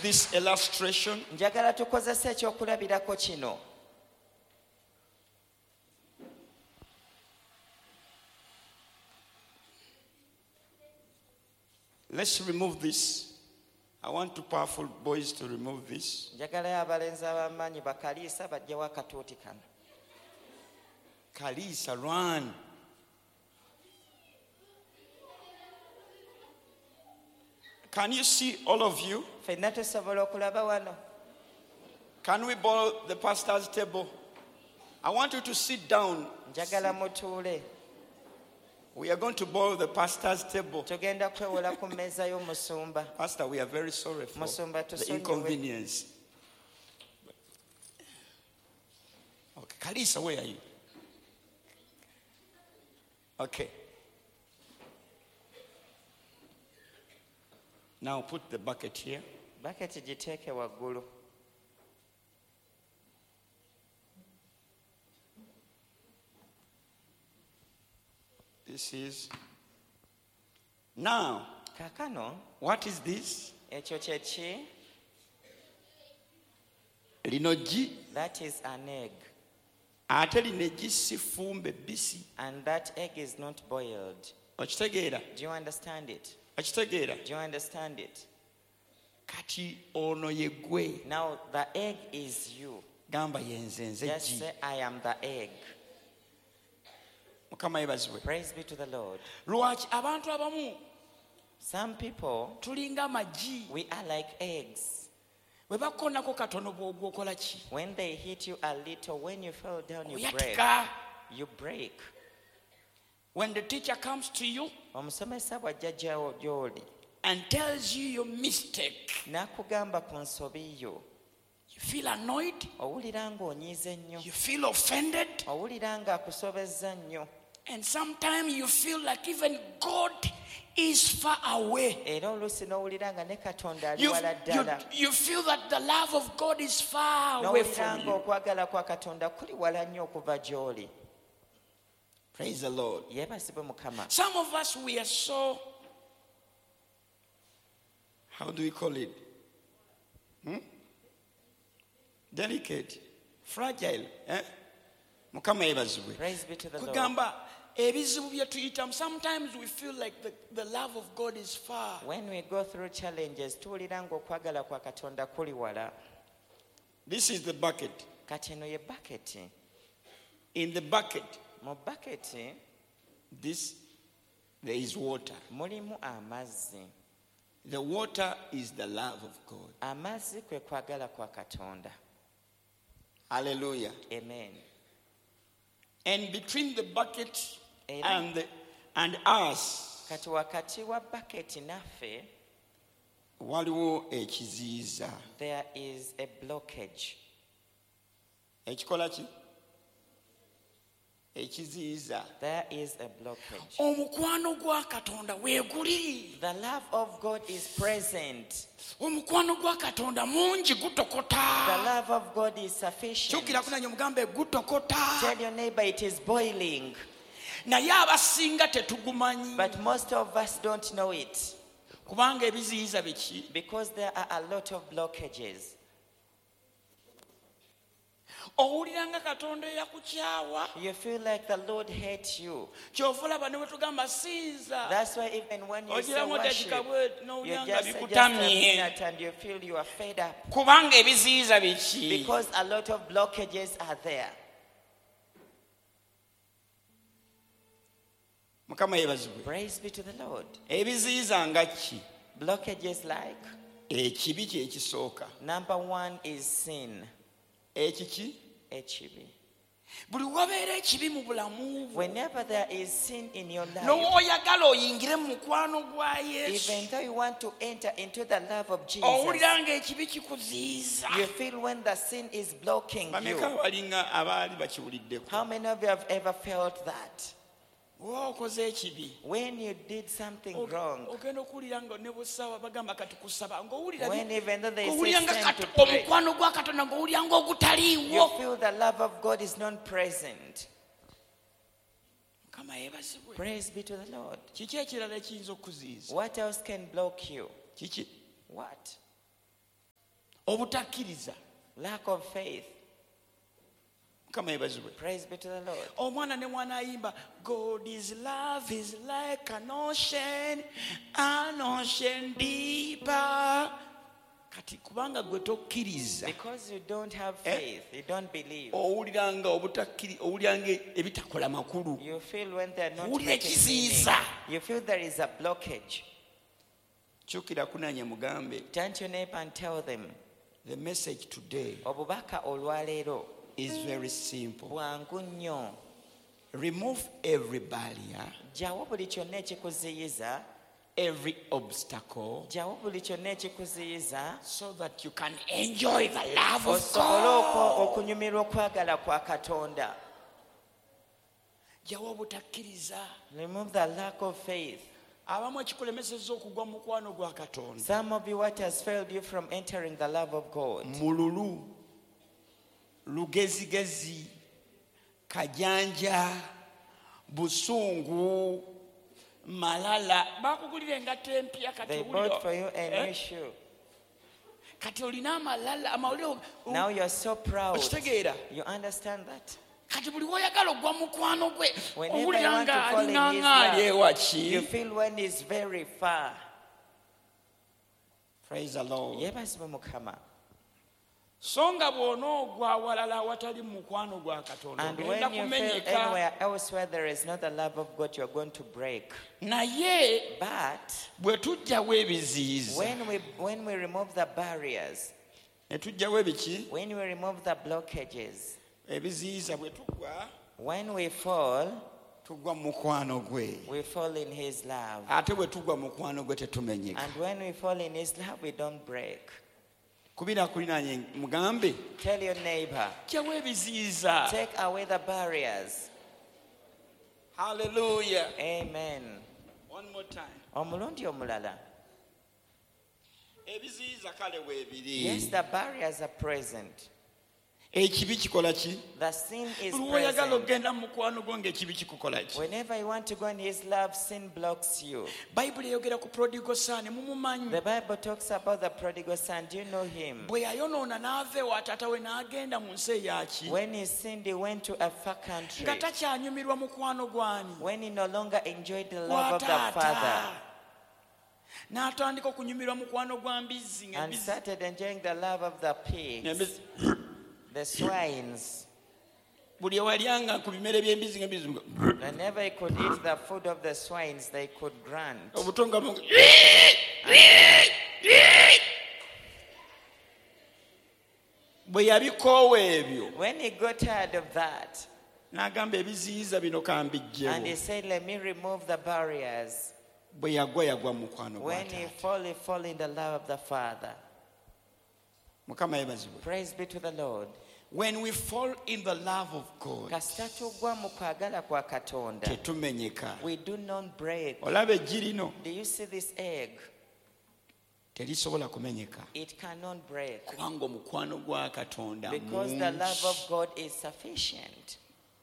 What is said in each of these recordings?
this illustration. Njagala tukozese ekyokulabirako kino. Let's remove this. I want two powerful boys to remove this. Njagala abalenzi ab'amaanyi bakaliisa bajjawo akatuuti kano. Kalisa, run. Can you see all of you? Ffenna tusobola okulaba wano. Can we borrow the pastor's table? I want you to sit down. Njagala mutuule. We are going to borrow the pastor's table. Tugenda kwewola ku mmeeza y'omusumba. Pastor, we are very sorry for Musumba, the tusonyiwe. inconvenience. Okay, Kalisa, where are you? Okay. Now put the bucket here. Baketi giteeke waggulu. This is. Now, Kaakano, what is this? ekyo kye ki? Linogi. That is an egg. Ate linogi si fumbe bisi. And that egg is not boiled. Okitegeera? Do you understand it? Okitegeera? Do you understand it? Kati ono ye gwe. Now the egg is you. Gamba yenze nze Just gi. say, I am the egg. Mukama yebazibwe. Praise be to the Lord. Lwaki abantu abamu Some people, tulinga magi. we are like eggs. Bwe bakonako katono bw'ogwa okola ki? When they hit you a little, when you fall down, you break. Oyatika. You break. When the teacher comes to you Omusomesa bw'ajja gyawo gy'oli and tells you your mistake, n'akugamba ku nsobi yo, you feel annoyed, owulira ng'onyiize nnyo, you feel offended, owulira ng'akusobezza nnyo, and sometimes you feel like even God is far away. era oluusi n'owulira nga ne Katonda ali You, wala ddala, you feel that the love of God is far away n'owulira from you. ng'okwagala kwa Katonda kuli wala nnyo okuva gy'oli. Praise the Lord. Yeebazibwe Mukama. Some of us, we are so, how do we call it? Delicate, fragile. Mukama yebazibwe. Praise be to the Lord. Kugamba ebizibu bye tuyitamu, sometimes we feel like the love of God is far. When we go through challenges, tuwulira ng'okwagala kwa Katonda kuli wala. This is the bucket. Kati eno ye baketi. In the bucket, Mu baketi there is water. mulimu amazzi. The water is the love of God. Amazzi kwe kwagala kwa Katonda. Hallelujah. Amen. And between the bucket Amen. and us, Kati wakati wa baketi naffe, waliwo ekiziyiza. there is a blockage. Ekikola ki? Ekiziyiza. There is a blockage. Omukwano gwa Katonda weeguli. The love of God is present. Omukwano gwa Katonda mungi The gutokota. love of God is sufficient. Kyukira kunanya mugambe gutokota. Tell your neighbor it is boiling. Naye abasinga tetugumanyi. But most of us don't know it. Kubanga ebiziyiza biki? Because there are a lot of blockages. Owulira nga Katonda yakukyawa. You feel like the Lord hates you. Kyova olaba ne bwe tugamba sinza. That's why even when you say Ogiramu worship, dakika bwe you n'owulira nga just a bikutamye. minute and you feel you are fed up. Kubanga ebiziyiza biki? Because a lot of blockages are there. Mukama yebazibwe. Praise be to the Lord. Ebiziyiza nga ki? Blockages like, Ekibi kye kisooka. number one is sin. Ekiki? Echibi. Buli wabeera ekibi mu bulamu bwo. Whenever there is sin in your life, N'oyagala oyingire mu mukwano gwa Yesu. even though you want to enter into the love of Jesus, Owulira nga ekibi kikuziyiza. you feel when the sin is blocking Bameka you. balinga abaali bakiwuliddeko. How many of you have ever felt that? Bw'oba okoze ekibi. When you did something wrong, Ogenda okuwulira nga ne busawa bagamba kati kusaba ng'owulira when even though they say ng'owulira nga stand to pray, omukwano gwa Katonda ng'owulira you ng'ogutaliiwo. feel the love of God is not present. Mukama yeebazibwe. Praise be to the Lord. Kiki ekirala ekiyinza okuziyiza? What else can block you? Kiki? What? Obutakkiriza. Lack of faith. Kama yebazibwe. Praise be to the Lord. Omwana ne mwana ayimba, God is love is like an ocean deeper. Kati kubanga gwe tokkiriza. Because you don't have faith, you don't believe. Owuliranga owuliranga ebitakola makulu. You feel when they are not Owulira making meaning. ekiziyiza. You feel there is a blockage. Kyukira kunanya mugambe. Turn to your neighbor and tell them. The message today Obubaka olwaleero is very simple. bwangu nnyo. Remove every barrier, Gyawo buli kyonna ekikuziyiza. every obstacle, Gyawo buli kyonna ekikuziyiza. so that you can enjoy the love of Osobole God. okunyumirwa okwagala kwa Katonda. Gyawo obutakkiriza. Remove the lack of faith. Abamu ekikulemesezza okugwa mu mukwano gwa Katonda. Some of you, what has failed you from entering the love of God? Mululu, lugezigezi, kajanja, busungu, malala. Bakugulira engatto empya kati They owulira- bought for you a new shoe. Kati olina amalala amawulire Now you're so proud. okitegeera. You understand that? Kati buli woyagala ogwa mukwano gwe Whenever you owulira want to nga fall in alina his ngaali love, ewaki. you feel when he's very far. Praise the Lord. Yebazibwe Mukama. So nga bw'onoogwa awalala awatali mu mukwano gwa Katonda And ogenda when you feel kumenyeka. anywhere else where there is not the love of God, you're going to break. Naye But bwe tujjawo ebiziyiza when we remove the barriers, ne tujjawo ebiki when we remove the blockages, ebiziyiza bwe tugwa when we fall, tugwa mu mukwano gwe, we fall in his love. ate bwe tugwa mu mukwano gwe tetumenyeka. And when we fall in his love, we don't break. Kubira kulinaanye mugambe Tell your neighbor, jjawo ebiziyiza. take away the barriers. Hallelujah. Amen. One more time. Omulundi omulala. Ebiziyiza kale weebiri. Yes, the barriers are present. Ekibi kikola ki? The sin is Buli woyagala present. okgenda mu mukwano gwo ng'ekibi kikukola ki? Whenever you want to go in his love, sin blocks you. Bayibuli eyogera ku prodigal son mumumanyi. The Bible talks about the prodigal son. Do you know him? Bwe yayonoona n'ava ewa taata we n'agenda mu nsi eyaki. When he sinned, he went to a far country. Nga takyanyumirwa mukwano gwani. When he no longer enjoyed the love of the Gwa Father taata. N'atandika okunyumirwa mukwano gwa mbizzi and started enjoying the love of the pigs, ng'embizzi. the swines. Buli ewalyanga ku bimere by'embizzi ng'embizzi. Whenever he could eat the food of the swines, they could grunt. Obutonga bungi. Bwe yabikoowa ebyo When he got tired of that, n'agamba ebiziyiza bino and kambijjewo. he said, let me remove the barriers. Bwe yagwa mu mukwano gwa When he taata. fall in the love of the Father. Mukama yebazibwe. Praise be to the Lord. When we fall in the love of God, Kasita tugwa mu kwagala kwa Katonda, tetumenyeka. we do not break. Olaba eggi lino Do you see this egg? terisobola kumenyeka. It cannot break Kubanga omukwano gwa Katonda because the love of God is sufficient.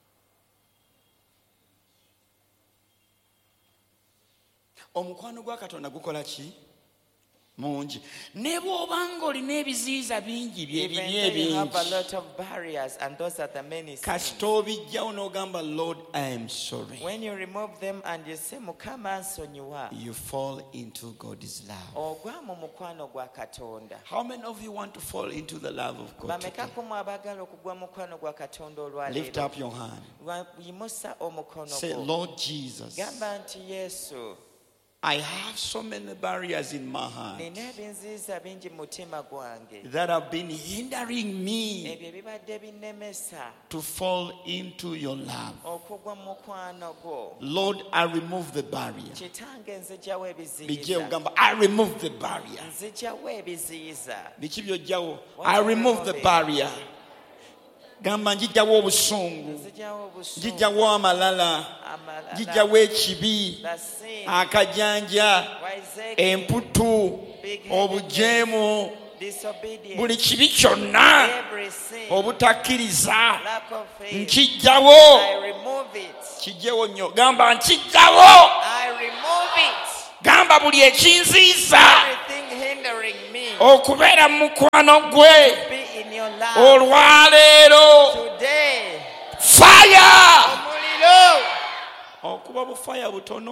omukwano gwa Katonda gukola ki? Mungi. Ne bw'obanga olina ebiziyiza bingi Even byebibi though you have a ebingi. lot of barriers, and those are the many sins. Kasita obijjawo n'ogamba Lord I am sorry. When you remove them and you say, Mukama nsonyiwa, You fall into God's love. ogwa mu mukwano gwa Katonda. How many of you want to fall into the love of God Bameka today? ku mwe abagala okugwa mu mukwano gwa Katonda Lift olwaleero? up your hand. Yimusa omukono Say, gwo. Lord Jesus, Gamba nti Yesu, I have so many barriers in my heart nina ebinziiza bingi mu mutima gwange. that have been hindering me Ebyo ebibadde binnemesa to fall into your love. okugwa mu mukwano gwo. Lord, I remove the barrier. Kitange nzigyawo Bijje ebiziyiza. ugamba, I remove the barrier. Nzigyawo ebiziyiza. Biki byojjawo? I remove the barrier. Gamba njijjawo obusungu, Nzigyawo obusungu, njijjawo amalala, amalala, njijjawo ekibi, the sin, akajanja, wiseacre, emputu, obujeemu, disobedience, buli kibi kyonna, every sin, obutakkiriza, lack of faith. nkijjawo. I remove it. Kijjewo nnyo. Gamba nkijjawo. I remove it. Gamba buli ekinziiza. Everything hindering me. okubeera mu mukwano gwe be in your love. olwaleero. Today, Fire! omuliro. Okuba bufaya butono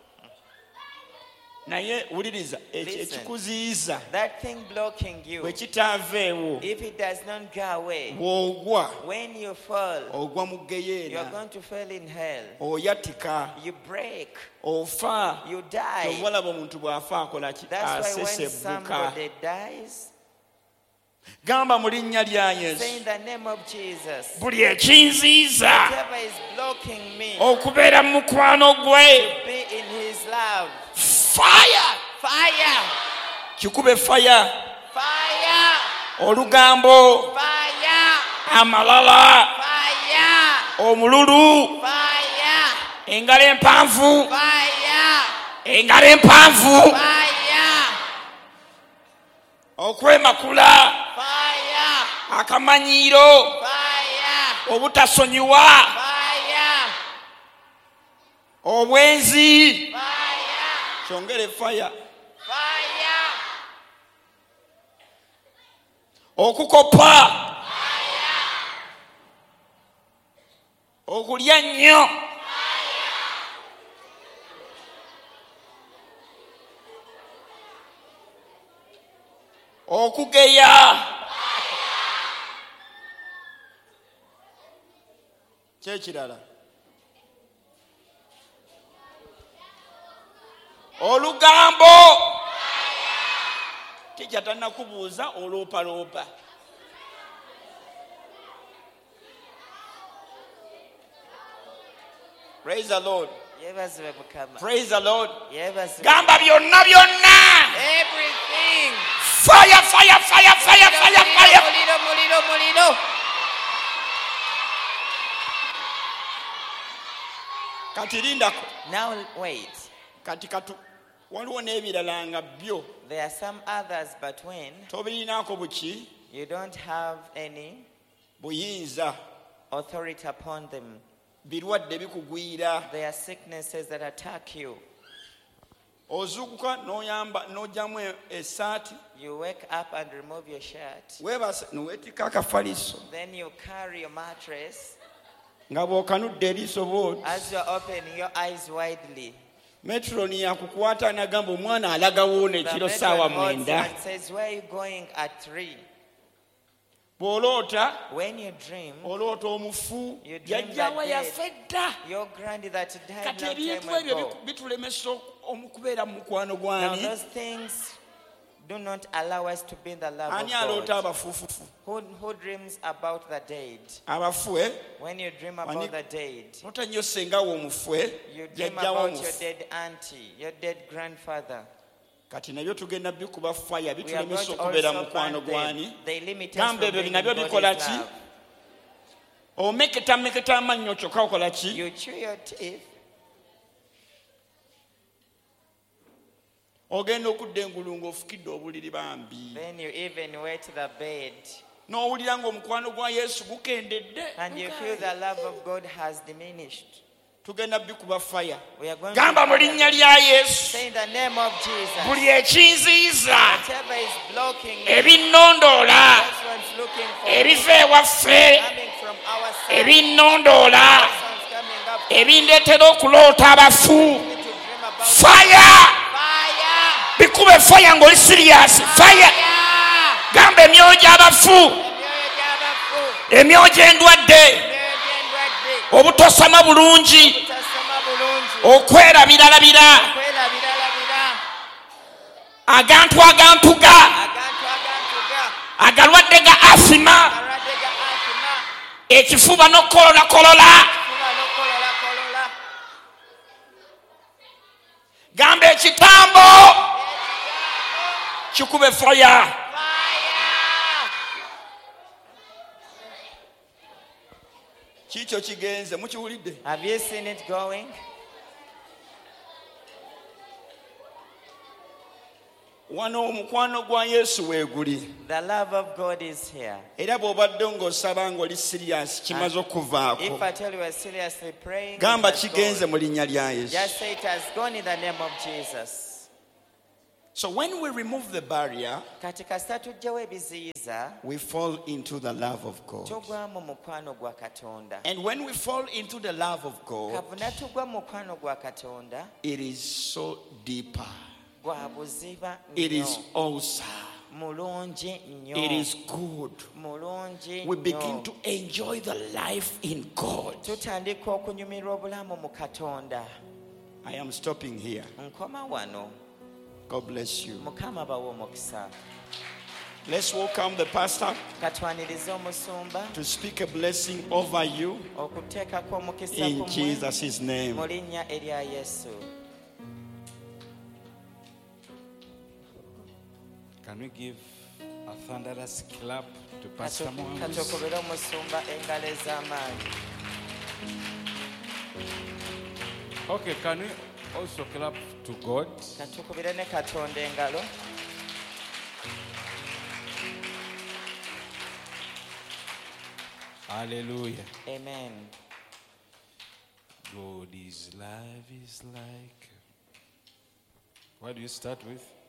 naye wuliriza Listen. ekikuziyiza That thing blocking you, bwe kitaaveewo if it does not go away, bw'ogwa when you fall, ogwa mu you are geyeena going to fall in hell. oyatika You break, ofa. you die. Obalaba omuntu bw'afa akola ki? That's why when Asesebbuka. somebody dies, Gamba mu linnya lya Yesu say in the name of Jesus, buli ekinziiza whatever is blocking me okubeera mu mukwano gwe. be in his love. Fire! Fire! Kikube fire. Fire! Olugambo, Fire! amalala, Fire! omululu, Fire! engalo empanvu, Fire! engalo empanvu, Fire! okwemakula, Fire! akamanyiiro, Fire! obutasonyiwa, Fire! obwenzi. Fire! Kyongere fire. Fire! Okukopa, okulya nnyo, okugeya, kyekirala, olugambo, tikyatannakubuuza oloopaloopa. Praise the Lord. Yebazibwe Mukama. Praise the Lord. Yebazibwe. Gamba byonna byonna. Everything. Fire, fire, fire, fire, fire, fire. Muliro, muliro, muliro. Kati lindako. Now wait. Kati waliwo n'ebirala nga byo. There are some others, but when Tobirinaako buki you don't have any buyinza. authority upon them, Birwadde bikugwira. there are sicknesses that attack you. Ozuukuka n'ojjamu essaati. You wake up and remove your shirt. Weebase n'oweetikka akafaliso. Then you carry your mattress. Nga bw'okanudde eriiso bw'oti. As you are opening your eyes widely, Metroni yakukwata n'agamba omwana alagawo the n'ekiro matron ssaawa holds you 9. and says, "Where are you going at 3?" Bw'oloota When you dream, oloota omufu You dream yajjawa that yafa edda. your granny that died Kati long ebintu time ebyo ago. bitulemesa okubeera mu mukwano Now gwani. those things do not allow us to be in the love of Ani aloota God. abafuufufu? Who dreams about the dead? Abafu When you dream about the dead, nota nnyo sengawo omufu you dream yajjawo about your omufu. dead auntie, your dead grandfather. Kati nabyo tugenda bikuba faya We are bitulemesa going to okubeera mu also mukwano burn them. gwani. They limit us Gamba from ebyo being nabyo in bikola God's ki? love. Omeketa amannyo kyokka okola ki? You chew your teeth. Ogenda okudda engulu ng'ofukidde obuliri bambi. Then you even wet the bed. N'owulira ng'omukwano gwa Yesu gukendedde. And you feel the love of God has diminished. Tugenda bikuba faya. We are going Gamba mu to linnya lya Yesu. say in the name of Jesus. Buli ekinziiza, Whatever is blocking me, ebinnondoola, this one's looking for ebiva ewaffe, coming from our side. ebinnondoola, This one's coming up ebindeetera okuloota abafu. to dream about Fire! fire. Bikube fire ng'oli serious. Fire! Gamba emyoyo gy'abafu, emyoyo gy'endwadde, obutosama bulungi, okwerabiralabira, agantuga, agalwadde ga asima, ekifuba n'okukololakolola. Gamba ekitambo kikube fire. Kikyo kigenze mukiwulidde? Have you seen it going? Wano omukwano gwa Yesu weeguli. The love of God is here. Era bw'obadde ng'osaba ng'oli serious kimaze okuvaako. If I tell you we're seriously praying, Gamba it has kigenze gone. mu linnya lya Yesu. Just say it has gone in the name of Jesus. So when we remove the barrier, kati kasita tuggyewo ebiziyiza we fall into the love of God. tugwa mu mukwano gwa katonda. And when we fall into the love of God, kavuna tugwa mu mukwano gwa katonda it is so deeper. gwa buziba It is nnyo, awesome. mulungi nnyo, It is good. mulungi We begin nnyo. to enjoy the life in God. tutandika okunyumirwa obulamu mu katonda. I am stopping here. nkoma wano. God bless you. mukama bawe omukisa. Let's welcome the pastor katwanirize omusumba to speak a blessing over you okuteekako omukisa in kumwe Jesus' name. mu linnya erya yesu. Can we give a thunderous clap to Pastor Mwangus? katukubire omusumba engalo ez'amaanyi. Okay, can we also clap to God? katukubire ne katonda engalo. Hallelujah. Amen. God is love is like. What do you start with?